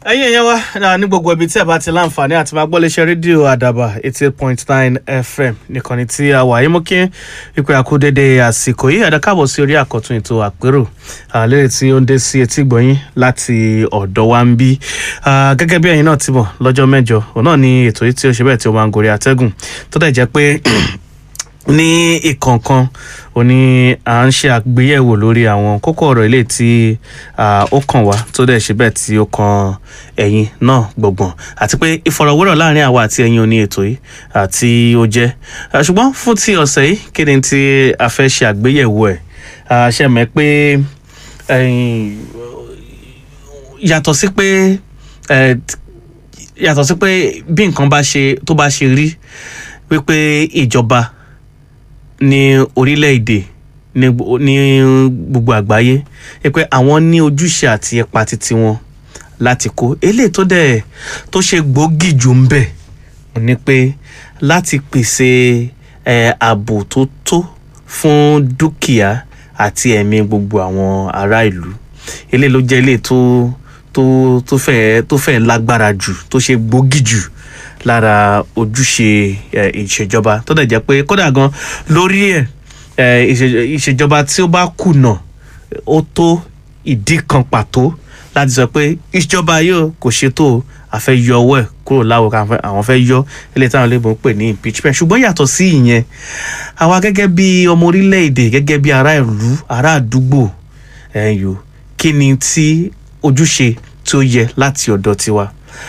ẹ̀yin èèyàn wa ní gbogbo ibi tí ẹ bá ti láǹfààní àti máa gbọ́ léṣe rédíò àdàbà 88.9 FM nìkànnì tí a wà yìí mú kí ipò àkúdédé àsìkò yìí àdákàbọ̀ sí orí àkọ́tún ètò àpérò lérè tí ó ń dé sí etí gbọ̀nyìn láti ọ̀dọ̀ wa ń bí gẹ́gẹ́ bí ẹ̀yin náà ti mọ̀ lọ́jọ́ mẹ́jọ òun náà ni ètò yìí tí ó ṣe bẹ́ẹ̀ tí ó máa ń gorí atẹ́gùn tó dẹ̀ jẹ́ pé ní ìkọ̀ọ̀kan ó ní à ń ṣe àgbéyẹ̀wò lórí àwọn kókó ọ̀rọ̀ ilé tí ó kàn wá tó dẹ̀ ṣe bẹ́ẹ̀ tí ó kan ẹ̀yin náà gbọ̀ngbọ̀n àti pé ìfọ̀rọ̀wérọ̀ láàrin àwa àti ẹ̀yin òní ètò yìí àti ó jẹ́ ṣùgbọ́n fún ti ọ̀sẹ̀ yìí kí ni tí a fẹ́ ṣe àgbéyẹ̀wò ẹ̀ ṣe mẹ́ pé yàtọ̀ sí pé bí nǹkan tó bá ṣe rí wípé ìjọba ní orílẹ̀-èdè ní gbogbo àgbáyé pé àwọn ní ojúṣe àti ipa títí wọn láti kó eléyìí tó ṣe gbòógì jù ń bẹ̀ ni pé láti pèsè ààbò tó tó fún dúkìá àti ẹ̀mí gbogbo àwọn ará ìlú eléyìí ló jẹ́ eléyìí tó fẹ́ lágbára jù tó ṣe gbòógì jù lára ojúṣe ìṣèjọba tó dẹ̀ jẹ́ pé kódà gan lórí ìṣèjọba tí ó bá kùnà ó tó ìdí kan pàtó láti sọ pé ìṣèjọba yóò kò ṣètò àfẹ́ yọ ọwọ́ ẹ̀ kúrò láwọ̀ àwọn fẹ́ yọ eléyìí táwọn olóyìnbó ń pè ní impeachment ṣùgbọ́n yàtọ̀ sí ìyẹn àwa gẹ́gẹ́ bí ọmọ orílẹ̀-èdè gẹ́gẹ́ bí ará ìlú ará àdúgbò kí ni tí ojúṣe tí ó yẹ láti ọ̀dọ̀ tiwa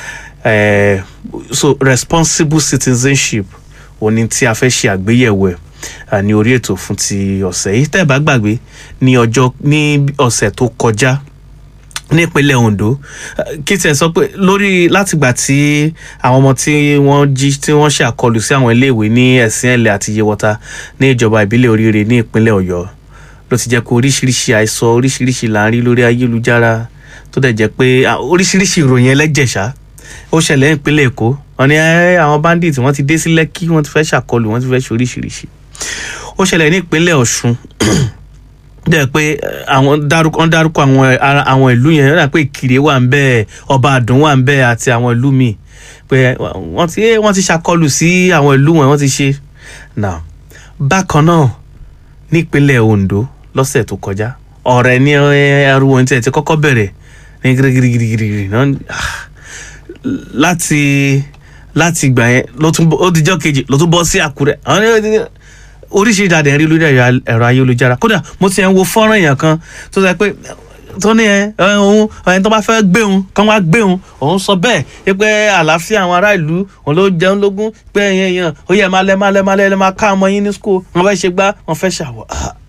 so responsible citizenship òní tí a fẹ́ ṣe àgbéyẹ̀wò ẹ̀ ní orí ètò fún ti ọ̀sẹ̀ yìí tẹ́ ẹ bá gbàgbé ní ọ̀sẹ̀ tó kọjá ní ìpínlẹ̀ Ondo kí tiẹ̀ sọ pé látìgbà tí àwọn ọmọ tí wọ́n ṣe àkọlù sí àwọn iléèwé ní Ẹ̀sìnẹ̀lẹ̀ àti Yewọta ní ìjọba ìbílẹ̀ Oríire ní ìpínlẹ̀ Ọ̀yọ́ ló ti jẹ́ pé oríṣiríṣi àìsọ oríṣiríṣi là ń rí lórí ayélujára tó dẹ̀ jẹ́ pé oríṣiríṣi ìròyìn ẹlẹ́jẹ̀ṣá ó ṣẹlẹ̀ ìpínlẹ̀ Èkó wọ́n ní àwọn bandits wọ́n ti dé sí Lẹ́kì wọ́n ti fẹ́ ṣàkọlù wọ́n ti fẹ́ ṣe oríṣiríṣi ó ṣẹlẹ̀ ní ìpínlẹ̀ Ọ̀ṣun dẹ̀ pé wọ́n dárúkọ àwọn ìlú yẹn dà pé Ìkirè wà ń bẹ̀ Ọba Àdùn wà ń bẹ̀ àti àwọn ìlú míì pé wọ́n ti ṣàkọlù sí àwọn ìlú wọn wọ́n ti ṣe now bákan náà ní ìpínlẹ̀ Ondo lọ́sẹ̀ tó kọjá ọ̀rẹ́ ní ẹrú wọn tí ẹ ti kọ́kọ́ bẹ̀rẹ̀ ní gírígírígírí náà láti ìgbà yẹn ó dijọ́ kejì ló tún bọ́ sí Àkúrẹ́ oríṣiríṣi àdẹ̀ rí lórí ẹ̀rọ ayélujára kódà mo ti ń wo fọ́nrán èèyàn kan tó sọ pé tó ní ẹni tó bá fẹ́ gbé òun kán wá gbé òun sọ bẹ́ẹ̀ pé àlàáfíà àwọn ará ìlú òun ló jẹun lógún pé èèyàn ó yẹ máa lẹ́ máa ká ọmọ yín ní school wọ́n fẹ́ ṣe gbá wọ́n fẹ́ ṣàwọ̀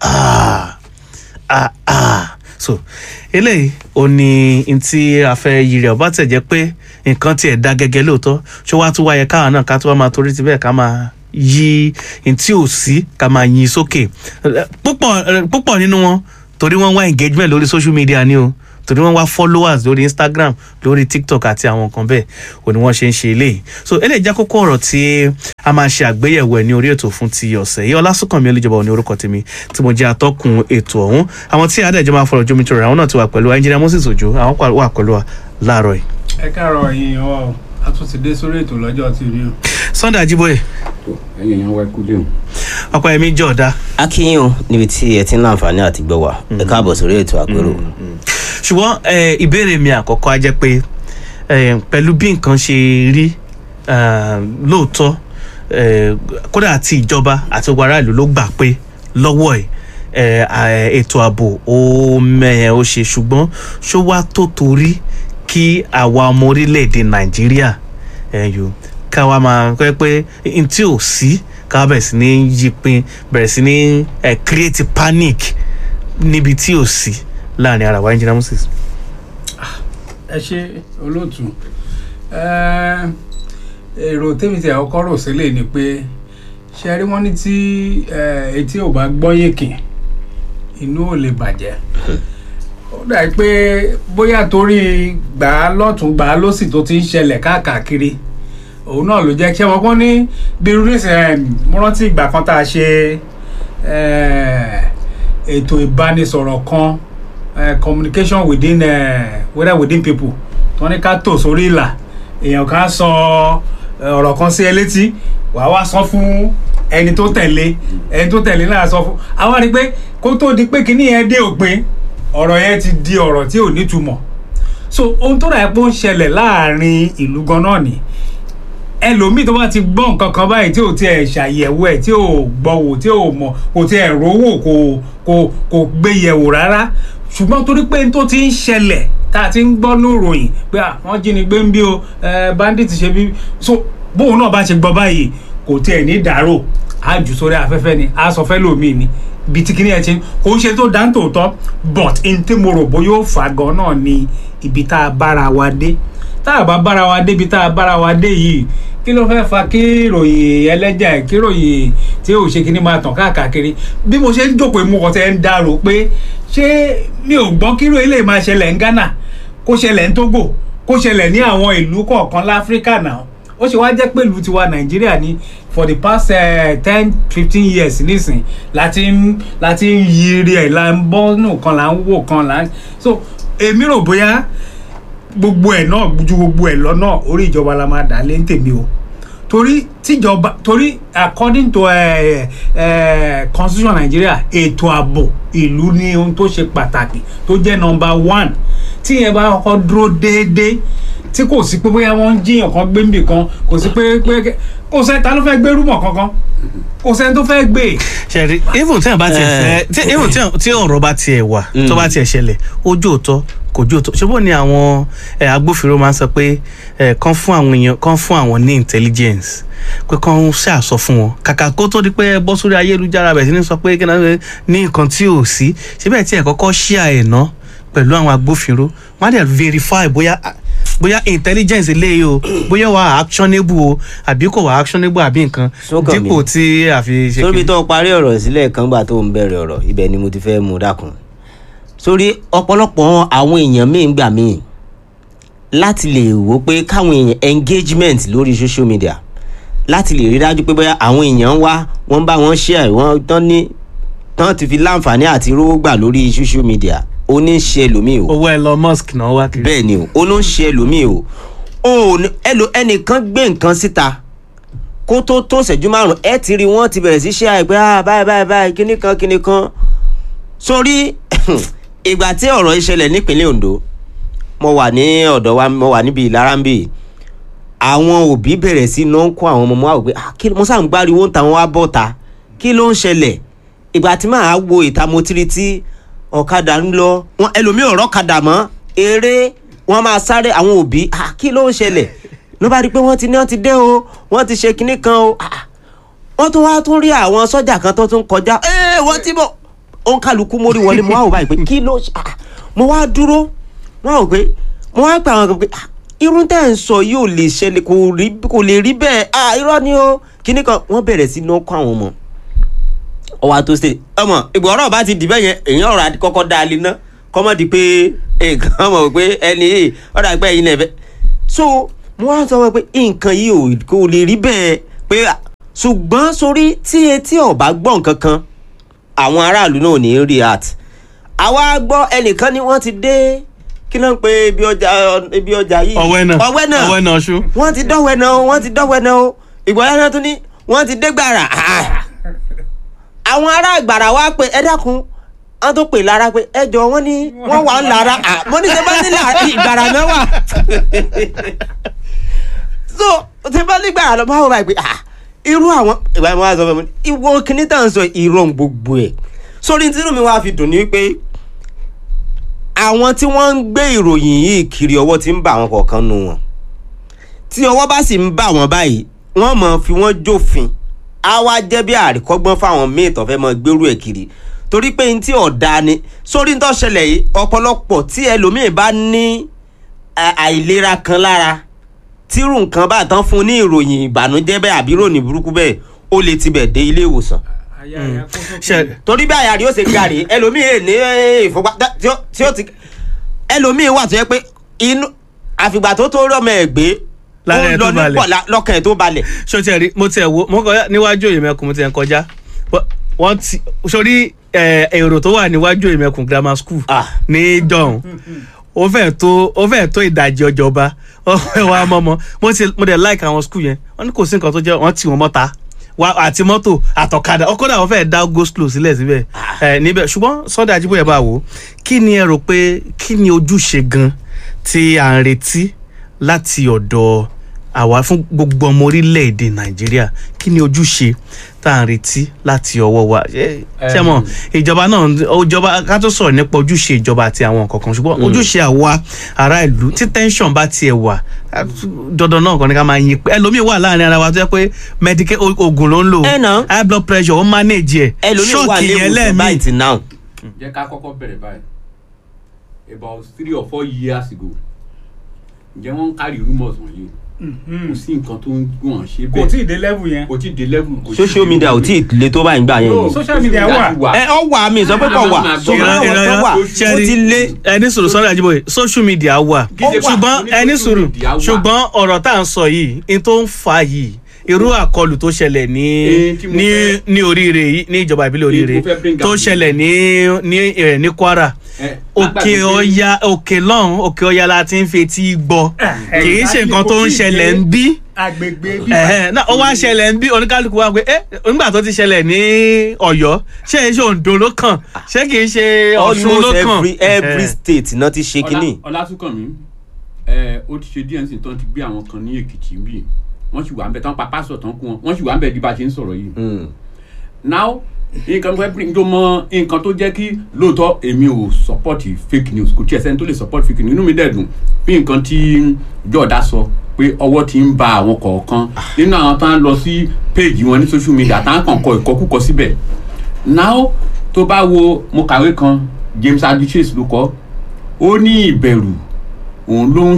so eléyìí ò ní tí a fẹ́ yí rẹ̀ ọba tẹ̀ jẹ́ pé nǹkan tiẹ̀ dá gẹ́gẹ́ lóòótọ́ ṣé wàá tún wáyé káwọn náà ká tó wá máa torí ti bẹ́ẹ̀ ká máa yí tí ò sí ká máa yí sókè púpọ̀ nínú wọn torí wọ́n wá engagement lórí social media ni o torí wọ́n wá followers lórí Instagram lórí TikTok àti àwọn nǹkan bẹ́ẹ̀ ò ní wọ́n ṣe ń ṣe eléyìí so eléyìí jẹ́ kókó ọ̀rọ̀ tí a máa ṣe àgbéyẹ̀wò ẹ̀ ní orí ètò fún ti ọ̀sẹ̀ yìí Ọlásùnkànmí Olújọba ní orúkọ tèmi tí mo jẹ́ atọ́kùn ètò ọ̀hún àwọn tí adẹ́jọ́ máa fọ̀rọ̀ jómi tọrọ àwọn náà ti wà pẹ̀lú engineer Moses Ojo àwọn wà pẹ̀lú wa láàárọ̀ yìí. ẹ káàárọ̀ yín o a tún ti dé sórí ètò lọ́jọ́ tí rí o. Sunday Ajíbóyè. ẹ̀yin èèyàn wá kú léwu. ọkọ ẹ̀mí jọ̀ọ́dá. akínyìn o níbi tí ẹ ti ń láǹfààní àti gbọ́ wa ẹ káàbọ̀ sórí ètò àpérò. ṣùgbọ́n ìbéèrè mi àkọ́kọ́ á jẹ́ pé pẹ̀lú bí nǹkan ṣe rí lóòótọ́ kódà àti ìjọba àti gbogbo ará ìlú ló gbà pé lọ́wọ́ ètò ààbò ó mẹ́ẹ̀ ó ṣe ṣùgbọ́n ṣó wá tó torí kí àwa ọmọ orílẹ̀-èdè Nàìjíríà ká wá máa pẹ́ pé n tí ò sí ká bẹ̀rẹ̀ sí ní yípin bẹ̀rẹ̀ sí ní create panic níbi tí ò sí láàrin ara wa engineer Moses. ẹ ṣe olóòtú èrò tèmi tí àkọ́kọ́ rò sílẹ̀ ni pé ṣe rí wọ́n ní tí etí ò bá gbọ́ yèkè inú ò lè bàjẹ́ ó dà pé bóyá torí gbà á lọ́tún gbà á lọ́sì tó ti ń ṣẹlẹ̀ káàkiri òun náà ló jẹ́ kí wọ́n kọ́ ní bírú nísìnyẹn mo rántí ìgbà kan tá a ṣe ètò ìbánisọ̀rọ̀ kan communication within people tí wọ́n ní ká tò sórí ìlà èèyàn kan sọ ọ̀rọ̀ kan sí ẹ létí wàá wá sọ fún ẹni tó tẹ̀lé náà sọ fún àwọn rí pé kó tó di pé kíní yẹn dé òpin ọ̀rọ̀ yẹn ti di ọ̀rọ̀ tí ò nítumọ̀ so ohun tó rà pé ó ń ṣẹlẹ̀ láàrin ìlú gan náà ni ẹlòmíì tó bá ti gbọ́ nǹkan kan báyìí tí ò tiẹ̀ ṣàyẹ̀wò ẹ̀ tí ò gbọ́wò tí ò mọ̀ kò tiẹ̀ rówó kò gbé yẹ̀wò rárá ṣùgbọ́n torí pé tó ti ń ṣẹlẹ̀ tá a ti ń gbọ́ lóròyìn pé wọ́n jí ni gbé ń bí o bandit ṣe bí so bóun náà bá ṣe gbọ́ báyìí kò tiẹ̀ ní dàrò á jù sórí afẹ́fẹ́ ni á sọ fẹ́ lòmíì ni bí tí kíní ẹ̀ ti kò ń ṣe tó dá tòótọ́ but n tí mo rò bóyá ó fà gan náà ni ibi tá a bára wa dé tá a bá bára wa dé ibi tá a bára wa dé yìí kí ló fẹ́ fa kí ìròyìn ẹlẹ́jà kí ìròyìn tí ò ṣe kíní máa tàn káàkiri bí mo ṣe ń jókòó mú ọtẹ ń dárò pé ṣé mi ò gbọ́ kí ìròyìn lè máa ṣẹlẹ̀ ní Ghana kó ṣẹlẹ̀ ní Togo kó ṣẹlẹ̀ ní àwọn ìlú kọ̀ọ̀kan láfíríkà náà ó ṣe wá jẹ́ pé ìlú tiwa Nàìjíríà ní for the past 10-15 years nísìn láti ń yiri ẹ̀ là ń bọ́ nù kan là ń wò kan là ń so èmi rò bóyá gbogbo ẹ̀ náà ju gbogbo ẹ̀ lọ náà orí ìjọba la máa dà lé ń tèmi o torí according to constitution Nigeria ètò ààbò ìlú ní ohun tó ṣe pàtàkì tó jẹ́ number 1 tí yẹn bá kọ́kọ́ dúró déédéé tí kò sí pé bóyá wọ́n ń jíyàn kan gbé níbì kan kò sí pé kò sẹ́ni ta ló fẹ́ gbé rúmọ̀ kankan kò sẹ́ni tó fẹ́ gbé. ṣẹ̀rí even tí wọ́n bá tiẹ̀ fẹ́ even tí ọ̀rọ̀ bá tiẹ̀ wà tó bá tiẹ̀ ṣẹlẹ̀ ojú òótọ́ kò jó òótọ́ ṣùgbọ́n ní àwọn agbófinró máa ń sọ pé kán fún àwọn ní intelligence pé kán ṣàṣọ fún wọn kàkà kó tó di pé bọ́ sórí ayélujára bẹ̀ sí ní sọ pé kí ní nǹkan tí ò sí síbẹ̀ tí ẹ̀ kọ́kọ́ ṣíà ẹ̀ ná pẹ̀lú àwọn agbófinró wọ́n á dẹ̀ verify bóyá intelligence eléyìí o bóyá wà actionable o àbí kò wà actionable àbí nǹkan dípò tí a fi ṣe. sórí tó parí ọ̀rọ̀ sílẹ̀ kan gbà tó ń bẹ̀rẹ̀ ọ̀rọ̀ ibẹ̀ ni mo ti fẹ́ mú dákun sórí ọ̀pọ̀lọpọ̀ àwọn èèyàn míì ń gbà míì láti lè wò pé káwọn èèyàn engagement lórí social media láti lè rí dájú pé bóyá àwọn èèyàn wá wọ́n bá wọn share wọ́n tán ti fi láǹfààní àti rówó gbà lórí social media ó ní ṣe ẹlòmíì o. owó Elon Musk náà wá kiri. bẹ́ẹ̀ ni o ó ló ń ṣe ẹlòmíì o ẹnìkan gbé nǹkan síta kó tó ṣẹ́jú márùn ẹ ti rí wọ́n ti bẹ̀rẹ̀ sí ṣe àìpẹ́ báyìí kíní kan sórí ìgbà tí ọ̀rọ̀ ìṣẹ̀lẹ̀ nípínlẹ̀ Ondo mo wà ní ọ̀dọ̀ wa mo wà níbi Ìlara ń bì àwọn òbí bẹ̀rẹ̀ sí náà ń kó àwọn ọmọ wa wò pé kí mo sáà ń gbáriwo ń ta wọn wá bọ́ta kí ló ń ṣẹlẹ̀ ìgbà tí màá wo ìta mo tiri tí ọ̀kadà ń lọ wọn ẹlòmíì ọ̀rọ̀ kadà mọ́ eré wọn máa sáré àwọn òbí kí ló ń ṣẹlẹ̀ ló bá rí i pé wọ́n ti dé o wọ́n ti ṣe kinní kan o wọ́n tún wá tún rí àwọn sọ́jà kan tó tún kọjá wọ́n ti bọ̀ òun kálukú mórí wọlé mo wá wò báyìí pé kí ló mo wá dúró wọ́n wò pé mo wá pa àwọn kan pé irun tẹ́ ń sọ yóò lè ṣẹlẹ̀ kò lè rí bẹ́ẹ̀ irọ́ ni o kinní kan wọ́n bẹ̀rẹ̀ sí náà kọ́ àwọn ọmọ ọwọ́ àtó ṣe ọmọ ìgbà ọ̀rọ̀ bá ti dì bẹ́ẹ̀ yẹn èèyàn ọ̀rọ̀ àti kọ́kọ́ dá a lé ná kọ́mọ́ di pé nǹkan mọ̀ pé ẹni yìí ọ̀rọ̀ àgbẹ̀ yìí nẹ̀fẹ̀ so mo wá sọ pé nǹkan yìí kò lè rí bẹ́ẹ̀ pé ṣùgbọ́n sórí tí etí ọ̀bá gbọ́ nǹkan kan àwọn aráàlú náà ò ní rí at àwa gbọ́ ẹnìkan ni wọ́n ti dé kí ló ń pe ibi ọjà yìí ọ̀wẹ́ náà ṣú wọ́n ti dọ́wẹ́ náà o ìgbà yẹn náà tún ní wọ́n ti dé gbàrà àwọn ará ìgbàrà wá pé ẹ dákun wọn tó pè lára pé ẹjọ wọn ní wọn wà ń lára mo ní ṣe bá ní ìgbàrà mẹ́wàá so ṣe bá ní ìgbàrà lọ báwo báyìí pé irú àwọn ìgbà mi wá sọ fún mi ìwọ kìíní tá à ń sọ ìrọ̀ gbogbo ẹ̀ sórí tí inú mi wá fi dùn ní wípé àwọn tí wọ́n ń gbé ìròyìn yìí kiri ọwọ́ ti ń bà wọn kọ̀ọ̀kan nù wọn tí ọwọ́ bá sì ń bà wọn báyìí wọ́n mọ̀ fi wọ́n jófin á wá jẹ́ bí àríkọ́gbọ́n fáwọn míì tó fẹ́ mọ gbérú ẹ̀ kiri torí pé n tí ọ̀dà ni sórí tó ṣẹlẹ̀ yìí ọ̀pọ̀lọpọ̀ tí ẹlòmíì bá ní àìlera kan lára tírú nǹkan bá tán fún ní ìròyìn ìbànújẹ́ bẹ́ẹ̀ àbí ròyìn burúkú bẹ́ẹ̀ ó lè tibẹ̀ dé ilé ìwòsàn torí bí àyà rí ó ṣe gàrí ẹlòmíì ní ìfọwọ́ tí ó ti ẹlòmíì wà tó yẹ pé inú àfìgbà tó rọmọ ẹ̀ gbé lálẹ́ tó balẹ̀ lọ́kàn ẹ̀ tó balẹ̀. ṣó tiẹ̀ rí mo tiẹ̀ wo mo kọjá níwájú Òyèmẹkùn mo tiẹ̀ ń kọjá wọ́n ti sórí èrò tó wà níwájú Òyèmẹkùn grammar school ní dọ̀hún ó fẹ́ tó ìdajì ọjọba ó fẹ́ wá mọ́mọ́ mo dẹ̀ like àwọn school yẹn wọ́n ní kò sí nǹkan tó jẹ́ wọ́n tì wọ́n mọ́ta àti mọ́tò àtọ̀kadà ọkọ̀dà wọ́n fẹ́ dá go slow sílẹ̀ síbẹ̀ níbẹ̀ ṣùgbọ́n Sunday Ajíbóyè bá wò kí ni ẹ rò pé kí ni ojúṣe gan tí à ń retí láti ọ̀dọ̀ àwa fún gbogbo ọmọ orílẹ̀-èdè Nàìjíríà kí ni ojúṣe tá à ń retí láti ọwọ́ wa ṣé mọ̀ ìjọba náà ká tó sọ̀rọ̀ nípa ojúṣe ìjọba àti àwọn nǹkan kan ṣùgbọ́n ojúṣe àwa ará ìlú tí tension bá tiẹ̀ wà dandan náà kàn ní ká máa yin pé ẹlòmíì wà láàrin ara wa tó yẹ pé medical oògùn ló ń lò high blood pressure ó manage ẹ̀ ṣọ́ọ̀kì yẹn lẹ́ẹ̀mí. jẹ́ ká kọ́kọ́ bẹ̀rẹ̀ báyìí about 3 or 4 years ago ǹjẹ́ wọ́n ń carry rumours wọ̀nyí kò sí nǹkan tó ń gbọ̀n ṣe bẹ́ẹ̀ kò tí ì dé level yẹn. kò tí ì dé level. social media ò tí ì le tó báyìí gbà yẹn. social media wà. ọ wà mí sọ pé kò wà ó ti lé. ẹni sùúrù Sunday Ajíbóyè social media wà ṣùgbọ́n ẹni sùúrù ṣùgbọ́n ọ̀rọ̀ tá à ń sọ yìí n tó ń fa yìí irú àkọlù tó ṣẹlẹ̀ ní oríire yìí ní ìjọba ìbílẹ̀ oríire tó ṣẹlẹ̀ ní Kwara òkè ọya la ti ń fetí gbọ́ kì í ṣe nǹkan tó ń ṣẹlẹ̀ ń bí agbègbè bí ó wá ṣẹlẹ̀ ń bí oníkálukú wa pé nígbà tó ti ṣẹlẹ̀ ní Ọ̀yọ́ ṣé ṣe Oǹdó ló kàn ṣé kì í ṣe Ọ̀ṣun ló kàn. almost every state náà ti ṣe kínní. Ọlátúnkànmí ó ti ṣe díẹ̀ sí tán ti gbé àwọn kan ní Èkìtì bí wọ́n sì wà ń bẹ tán papá sọ̀ tán kú wọn wọ́n sì wà ń bẹ bí bá ṣe ń sọ̀rọ̀ yìí. now nǹkan tó fẹ́ tó mọ nǹkan tó jẹ́ kí lóòótọ́ èmi ò support fake news kò tí ẹ sẹ́ni tó lè support fake news inú mi dẹ̀ dùn bí nǹkan tí jọ̀ọ́dá sọ pé ọwọ́ ti ń ba àwọn kọ̀ọ̀kan nínú àwọn tó ń lọ sí page wọn ní social media tá ń kàn kọ ìkọkúkọ síbẹ̀. now tó bá wo mo kàwé kan James Aduchase ló kọ ó ní ìbẹ̀rù òun ló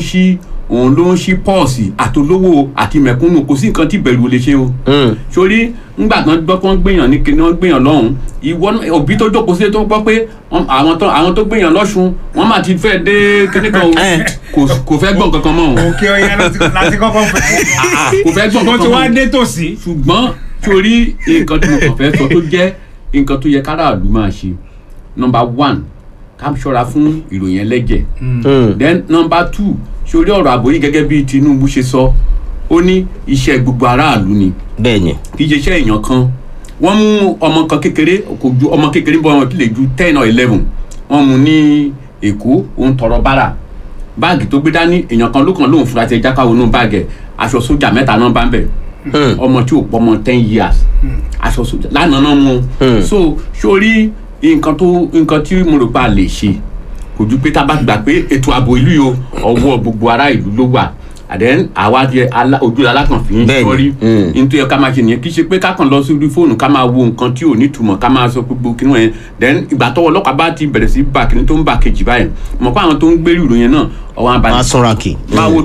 ń ṣí pọ́ọ̀sì àtolówó àti mẹ̀kúnnù kò sí nǹkan tí ìbẹ̀rù lè ṣe o. sórí ńgbà kan gbọ́ pé wọ́n gbèyàn ní kíni wọ́n gbèyàn lọ́hùn ìwọ òbí tó jókòó sí tó gbọ́ pé àwọn tó gbèyàn lọ́ṣun wọ́n máa ti fẹ́ dé kíní kan kò fẹ́ gbọ́n kankan mọ́ o. òkè ọya láti kọ́kọ́ fẹ́. kò fẹ́ gbọ́n kankan mọ́ o. tó ti wá dé tòsí. ṣùgbọ́n sórí nǹkan tí mo kàn fẹ́ sọ tó jẹ́ nǹkan tó yẹ káràlú máa ṣe number 1 ká ṣọ́ra fún ìròyìn ẹlẹ́jẹ̀ then number 2 sórí ọ̀rọ̀ ààbò yìí gẹ́gẹ́ bí Tinubu ṣe sọ ó ní iṣẹ́ gbogbo aráàlú ni. bẹ́ẹ̀ni. kì í ṣe iṣẹ́ èèyàn kan wọ́n mú ọmọ kan kékeré kò ju ọmọ kékeré bọ́ wọn lè ju 10 or 11 wọ́n mú ní Èkó òun tọrọ bára báàgì tó gbé dání èèyàn kan ló kàn lóun fura ti ẹja káwọn inú báàgì ẹ̀ aṣọ sójà 3 náà bá ń bẹ̀ ọmọ tí ò pọ̀ mọ́ 10 years aṣọ sójà lánàá náà mú so sórí nǹkan tí mo rò pa lè ṣe kò ju pé tá a bá gbà pé ètò ààbò ìlú yìí ọwọ́ gbogbo ará ìlú ló wà àdẹ́n àwa jẹ ojú alákànfin sọ́rí nítorí ẹ ká máa ṣe nìyẹn kì í ṣe pé ká kàn lọ sí orí fóònù ká máa wo nǹkan tí ò ní túmọ̀ ká máa sọ gbogbo kí wọ́n yẹn then ìgbà tọ́wọ́ ọlọ́pàá bá ti bẹ̀rẹ̀ sí bá kìnní tó ń bá kejì báyìí mọ̀ pé àwọn tó ń gbérí ìròyìn náà ọwọ́ abalẹ̀ máa sọ̀rọ̀ kì. máa wo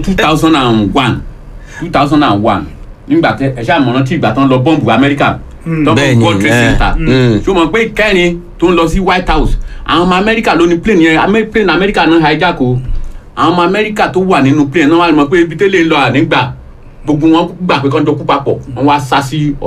2001 nígbà tẹ ẹ ṣáà mọ̀ràn tí ìgbà tán lọ bọ́ǹbù Amẹ́ríkà tó ń bọ̀ World Trade Center ṣó mọ̀ pé kẹrin tó ń lọ sí White House àwọn ọmọ Amẹ́ríkà ló ní plane yẹn plane Amẹ́ríkà náà hijack o àwọn ọmọ Amẹ́ríkà tó wà nínú plane náà wà ní mọ̀ pé ibi tẹ́lẹ̀ ń lọ ànígbà gbogbo wọn gbà pé kọ́ńtò kú papọ̀ wọ́n wá sá sí